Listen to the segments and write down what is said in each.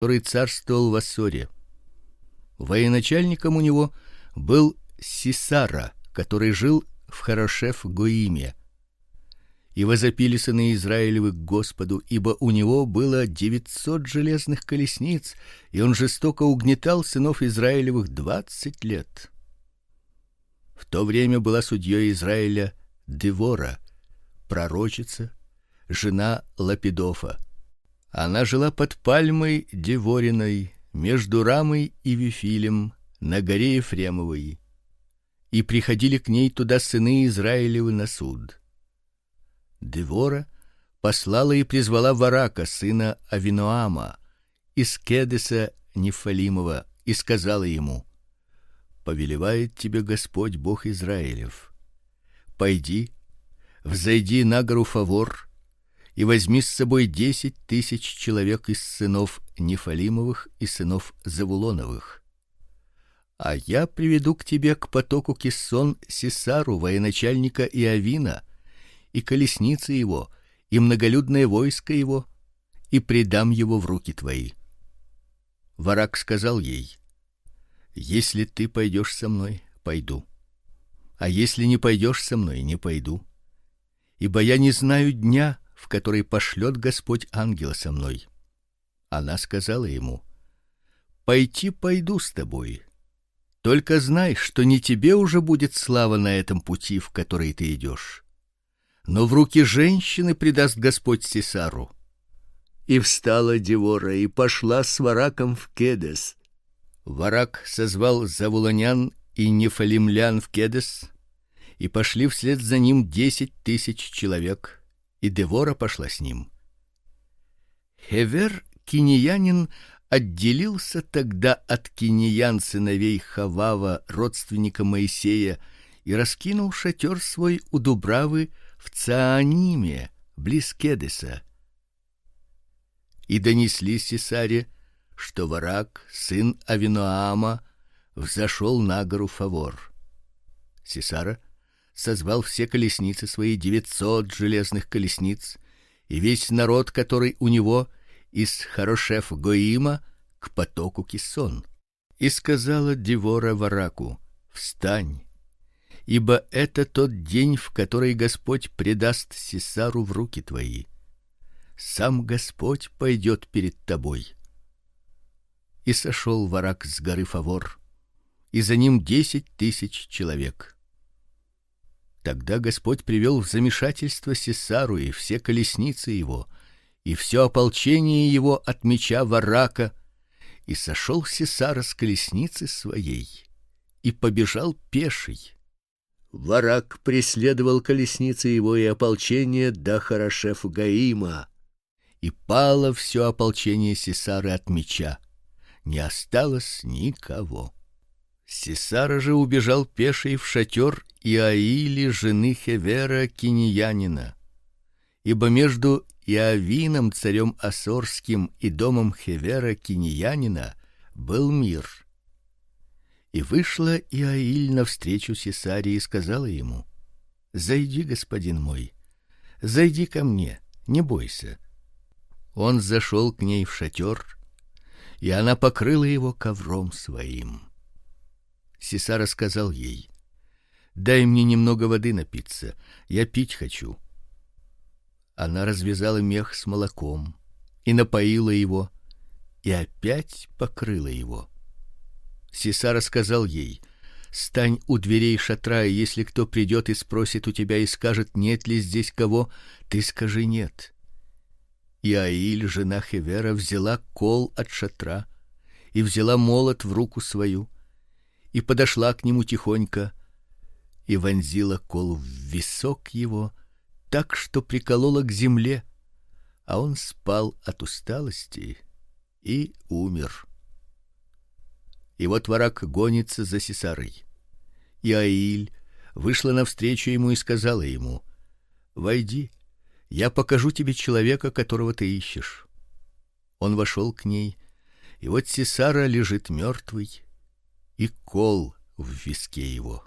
который царствовал в Ассоре. Военачальником у него был Сисара, который жил в Хорошеф-Гоиме. И возопили сыны Израилевы к Господу, ибо у него было 900 железных колесниц, и он жестоко угнетал сынов Израилевых 20 лет. В то время была судьей Израиля Девора, пророчица, жена Лапидофа. Она жила под пальмой Девориной, между Рамой и Вифилем, на горе Ефремовой. И приходили к ней туда сыны Израилевы на суд. Девора послала и призвала Варака, сына Авиноама, из Кедеса Нефалимова, и сказала ему: повелевает тебе Господь Бог Израилев: пойди, взойди на гору Фавор и возьми с собой 10 000 человек из сынов Нефалимовых и сынов Завулоновых. А я приведу к тебе к потоку Киссон Сисару, военачальника Иовина, и колесницы его, и многолюдное войско его, и предам его в руки твои. Варак сказал ей: если ты пойдешь со мной, пойду. А если не пойдешь со мной, не пойду. Ибо я не знаю дня, в который пошлет Господь ангела со мной. Она сказала ему: пойти пойду с тобой. Только знай, что не тебе уже будет слава на этом пути, в который ты идешь, но в руки женщины предаст Господь Сисару. И встала Девора и пошла с Вараком в Кедес. Варак созвал завулонян и нефалимлян в Кедес, и пошли вслед за ним 10 000 человек, и Девора пошла с ним. Хевер кинеянин отделился тогда от кинеян сыновей Хавава, родственника Моисея, и раскинул шатер свой у дубравы в Цааниме, близ Кедеса. И донесли Сисаре, что Варак, сын Авиноама, взошел на гору Фавор. Сисара созвал все колесницы свои, 900 железных колесниц, и весь народ, который у него, из Хорошеф-Гоима к потоку Киссон. И сказала Девора Вараку: встань, ибо это тот день, в который Господь предаст Сисару в руки твои. Сам Господь пойдет перед тобой. И сошел Варак с горы Фавор, и за ним 10 000 человек. Тогда Господь привел в замешательство Сисару и все колесницы его, и все ополчение его от меча Варака, и сошел Сисара с колесницы своей и побежал пеший. Варак преследовал колесницы его и ополчение до Хорошеф-Гоима, и пало все ополчение Сисары от меча, не осталось никого. Сисара же убежал пеший в шатер Иаили, жены Хевера кинеянина, ибо между Иовином, царем Ассорским, и домом Хевера кинеянина был мир. И вышла Иаиль навстречу Сисаре и сказала ему: зайди, господин мой, зайди ко мне, не бойся. Он зашел к ней в шатер, и она покрыла его ковром своим. Сисара сказал ей: дай мне немного воды напиться, я пить хочу. Она развязала мех с молоком и напоила его, и опять покрыла его. Сисара сказал ей: стань у дверей шатра, и если кто придет и спросит у тебя и скажет: нет ли здесь кого, ты скажи: нет. Иаиль, жена Хевера, взяла кол от шатра и взяла молот в руку свою, и подошла к нему тихонько, и вонзила кол в висок его, так что приколола к земле, а он спал от усталости и умер. И вот Варак гонится за Сисарой. Иаиль вышла навстречу ему и сказала ему: войди, я покажу тебе человека, которого ты ищешь. Он вошел к ней, и вот Сисара лежит мертвый, и кол в виске его.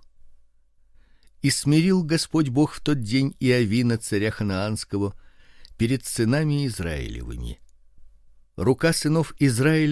И смирил Господь Бог в тот день Иовина, царя ханаанского, перед сынами Израилевыми. рука сынов Израиля